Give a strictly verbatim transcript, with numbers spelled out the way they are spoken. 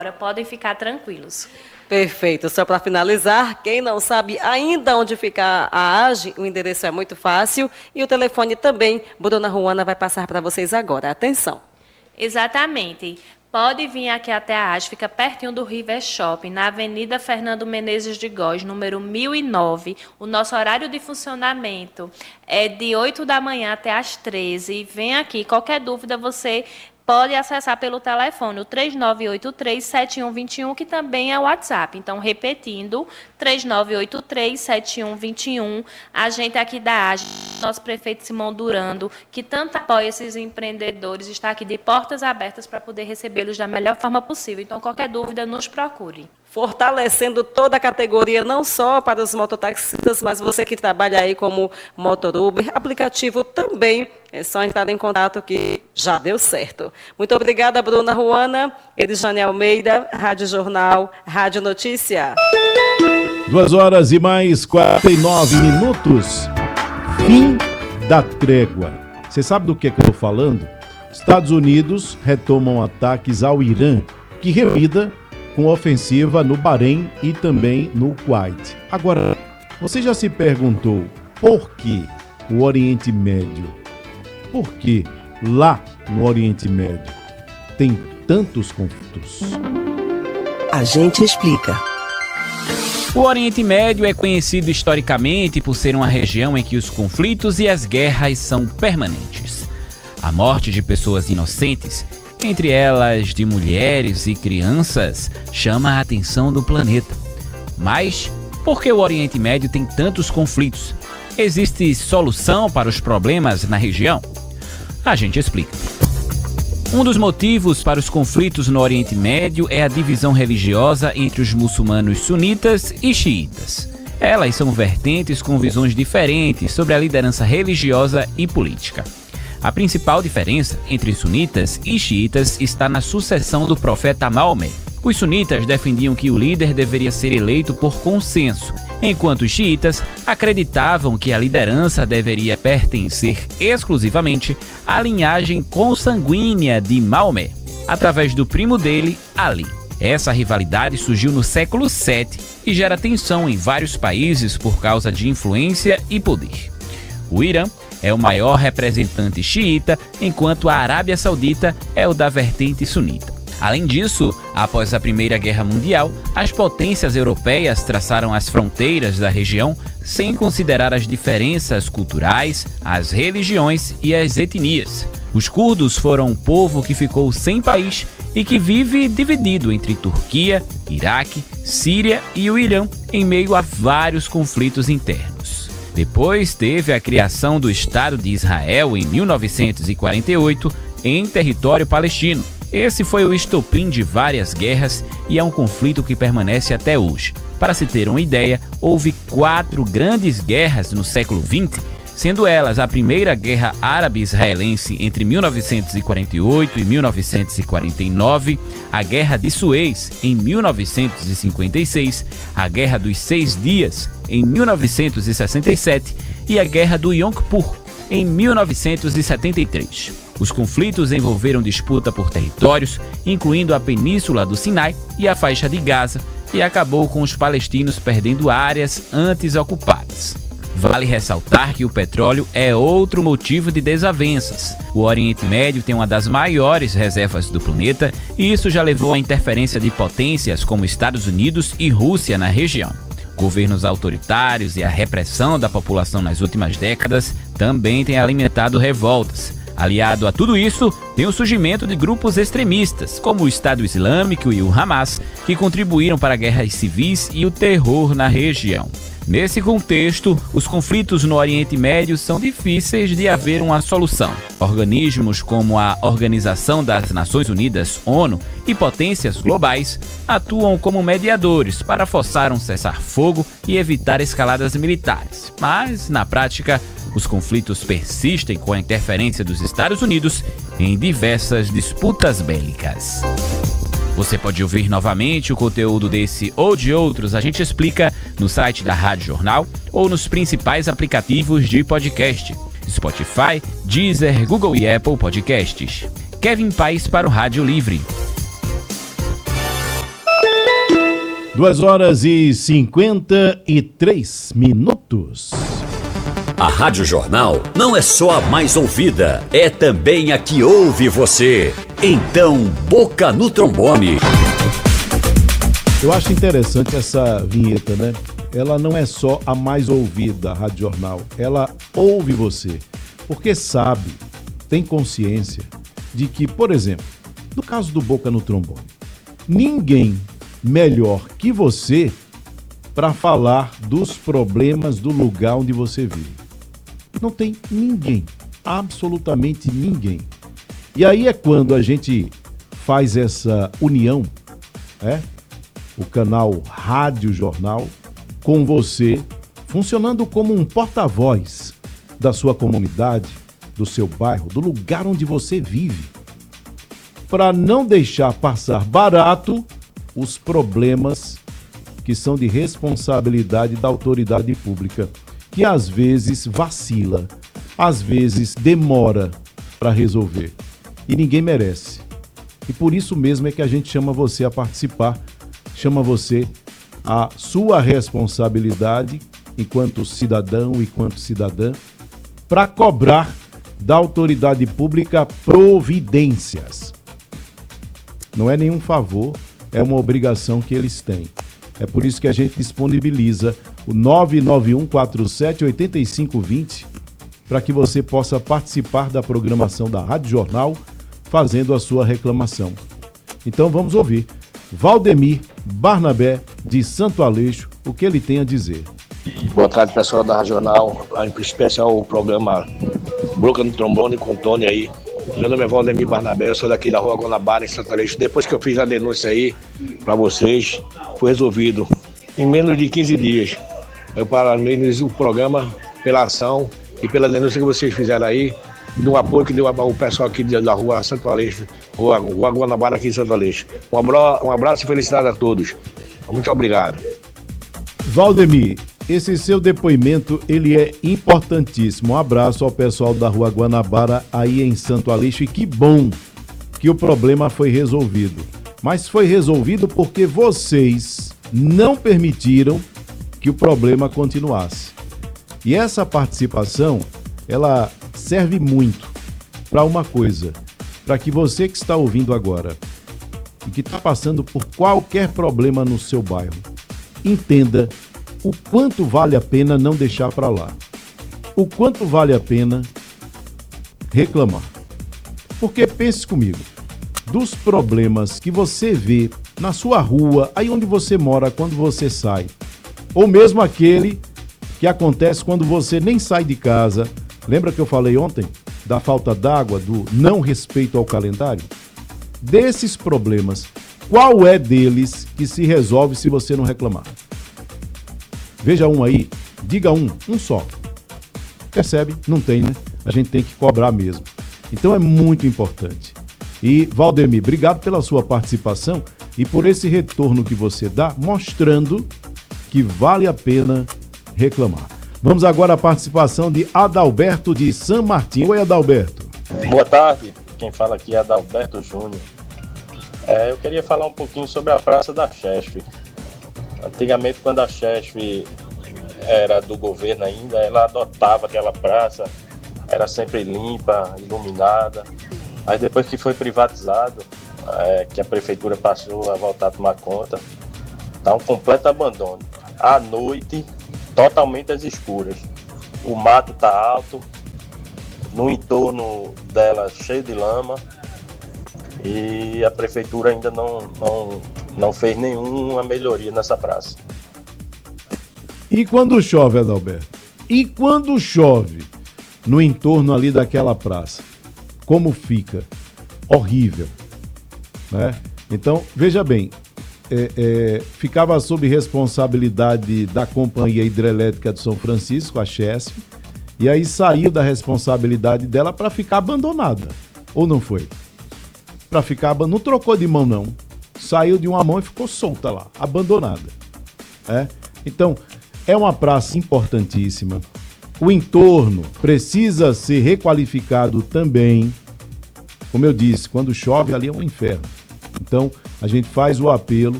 Podem ficar tranquilos. Perfeito. Só para finalizar, quem não sabe ainda onde fica a A G E, o endereço é muito fácil e o telefone também, Bruna Ruana vai passar para vocês agora. Atenção. Exatamente. Pode vir aqui até a A G E, fica pertinho do River Shopping, na Avenida Fernando Menezes de Góes, número mil e nove. O nosso horário de funcionamento é de oito da manhã até as treze. Vem aqui, qualquer dúvida você pode acessar pelo telefone, o três nove oito três, sete um dois um, que também é o WhatsApp. Então, repetindo, três nove oito três, sete um dois um. A gente aqui da A G E, nosso prefeito Simão Durando, que tanto apoia esses empreendedores, está aqui de portas abertas para poder recebê-los da melhor forma possível. Então, qualquer dúvida, nos procure. Fortalecendo toda a categoria, não só para os mototaxistas, mas você que trabalha aí como motoruber, aplicativo também, é só entrar em contato que já deu certo. Muito obrigada, Bruna Ruana, Elisane Almeida, Rádio Jornal, Rádio Notícia. Duas horas e mais quarenta e nove minutos, fim da trégua. Você sabe do que, é que eu estou falando? Estados Unidos retomam ataques ao Irã, que revida com ofensiva no Bahrein e também no Kuwait. Agora, você já se perguntou por que o Oriente Médio, por que lá no Oriente Médio tem tantos conflitos? A gente explica. O Oriente Médio é conhecido historicamente por ser uma região em que os conflitos e as guerras são permanentes. A morte de pessoas inocentes, entre elas de mulheres e crianças, chama a atenção do planeta. Mas por que o Oriente Médio tem tantos conflitos? Existe solução para os problemas na região? A gente explica. Um dos motivos para os conflitos no Oriente Médio é a divisão religiosa entre os muçulmanos sunitas e xiitas. Elas são vertentes com visões diferentes sobre a liderança religiosa e política. A principal diferença entre sunitas e xiitas está na sucessão do profeta Maomé. Os sunitas defendiam que o líder deveria ser eleito por consenso, enquanto os xiitas acreditavam que a liderança deveria pertencer exclusivamente à linhagem consanguínea de Maomé, através do primo dele, Ali. Essa rivalidade surgiu no século sete e gera tensão em vários países por causa de influência e poder. O Irã é o maior representante xiita, enquanto a Arábia Saudita é o da vertente sunita. Além disso, após a Primeira Guerra Mundial, as potências europeias traçaram as fronteiras da região sem considerar as diferenças culturais, as religiões e as etnias. Os curdos foram um povo que ficou sem país e que vive dividido entre Turquia, Iraque, Síria e o Irã, em meio a vários conflitos internos. Depois teve a criação do Estado de Israel em mil novecentos e quarenta e oito, em território palestino. Esse foi o estopim de várias guerras e é um conflito que permanece até hoje. Para se ter uma ideia, houve quatro grandes guerras no século vinte, sendo elas a Primeira Guerra Árabe-Israelense entre mil novecentos e quarenta e oito e mil novecentos e quarenta e nove, a Guerra de Suez em mil novecentos e cinquenta e seis, a Guerra dos Seis Dias em mil novecentos e sessenta e sete e a Guerra do Yom Kippur em mil novecentos e setenta e três. Os conflitos envolveram disputa por territórios, incluindo a Península do Sinai e a Faixa de Gaza, e acabou com os palestinos perdendo áreas antes ocupadas. Vale ressaltar que o petróleo é outro motivo de desavenças. O Oriente Médio tem uma das maiores reservas do planeta e isso já levou à interferência de potências como Estados Unidos e Rússia na região. Governos autoritários e a repressão da população nas últimas décadas também têm alimentado revoltas. Aliado a tudo isso, tem o surgimento de grupos extremistas, como o Estado Islâmico e o Hamas, que contribuíram para guerras civis e o terror na região. Nesse contexto, os conflitos no Oriente Médio são difíceis de haver uma solução. Organismos como a Organização das Nações Unidas, ONU, e potências globais atuam como mediadores para forçar um cessar-fogo e evitar escaladas militares. Mas, na prática, os conflitos persistem com a interferência dos Estados Unidos em diversas disputas bélicas. Você pode ouvir novamente o conteúdo desse ou de outros, a gente explica no site da Rádio Jornal ou nos principais aplicativos de podcast: Spotify, Deezer, Google e Apple Podcasts. Kevin Paes para o Rádio Livre. duas horas e cinquenta e três minutos. A Rádio Jornal não é só a mais ouvida, é também a que ouve você. Então, boca no trombone. Eu acho interessante essa vinheta, né? Ela não é só a mais ouvida, a Rádio Jornal. Ela ouve você, porque sabe, tem consciência de que, por exemplo, no caso do Boca no Trombone, ninguém melhor que você para falar dos problemas do lugar onde você vive. Não tem ninguém, absolutamente ninguém. E aí é quando a gente faz essa união, é? O canal Rádio Jornal, com você, funcionando como um porta-voz da sua comunidade, do seu bairro, do lugar onde você vive, para não deixar passar barato os problemas que são de responsabilidade da autoridade pública, que às vezes vacila, às vezes demora para resolver. E ninguém merece. E por isso mesmo é que a gente chama você a participar, chama você a sua responsabilidade enquanto cidadão, enquanto cidadã, para cobrar da autoridade pública providências. Não é nenhum favor, é uma obrigação que eles têm. É por isso que a gente disponibiliza o nove nove um quatro sete oito cinco dois zero para que você possa participar da programação da Rádio Jornal fazendo a sua reclamação. Então vamos ouvir Valdemir Barnabé, de Santo Aleixo, o que ele tem a dizer. Boa tarde, pessoal da Rádio Jornal, em especial o programa Boca no Trombone com o Tony aí. Meu nome é Valdemir Barnabé, eu sou daqui da Rua Guanabara, em Santo Aleixo. Depois que eu fiz a denúncia aí para vocês, foi resolvido em menos de quinze dias. Eu parabenizo o programa pela ação e pela denúncia que vocês fizeram aí, e do apoio que deu o pessoal aqui da Rua Santo Aleixo, Rua, Rua Guanabara aqui em Santo Aleixo. Um abraço, um abraço e felicidade a todos. Muito obrigado. Valdemir, esse seu depoimento, ele é importantíssimo. Um abraço ao pessoal da Rua Guanabara aí em Santo Aleixo, e que bom que o problema foi resolvido. Mas foi resolvido porque vocês não permitiram que o problema continuasse. E essa participação, ela serve muito para uma coisa, para que você que está ouvindo agora e que está passando por qualquer problema no seu bairro, entenda o quanto vale a pena não deixar para lá. O quanto vale a pena reclamar. Porque pense comigo, dos problemas que você vê na sua rua, aí onde você mora, quando você sai, ou mesmo aquele que acontece quando você nem sai de casa. Lembra que eu falei ontem da falta d'água, do não respeito ao calendário? Desses problemas, qual é deles que se resolve se você não reclamar? Veja um aí, diga um, um só. Percebe? Não tem, né? A gente tem que cobrar mesmo. Então é muito importante. E, Valdemir, obrigado pela sua participação e por esse retorno que você dá, mostrando que vale a pena reclamar. Vamos agora à participação de Adalberto de São Martinho. Oi, Adalberto. Boa tarde, quem fala aqui é Adalberto Júnior. É, eu queria falar um pouquinho sobre a Praça da Chesf. Antigamente, quando a Chesf era do governo ainda, ela adotava aquela praça, era sempre limpa, iluminada. Aí depois que foi privatizado, é, que a prefeitura passou a voltar a tomar conta, está um completo abandono. À noite, totalmente às escuras. O mato está alto, no entorno dela cheio de lama, e a prefeitura ainda não, não, não fez nenhuma melhoria nessa praça. E quando chove, Adalberto? E quando chove no entorno ali daquela praça? Como fica? Horrível, né? Então, veja bem, é, é, ficava sob responsabilidade da Companhia Hidrelétrica de São Francisco, a Chesf, e aí saiu da responsabilidade dela para ficar abandonada, ou não foi? Para ficar, não trocou de mão não, saiu de uma mão e ficou solta lá, abandonada. É? Então, é uma praça importantíssima. O entorno precisa ser requalificado também. Como eu disse, quando chove ali é um inferno. Então, a gente faz o apelo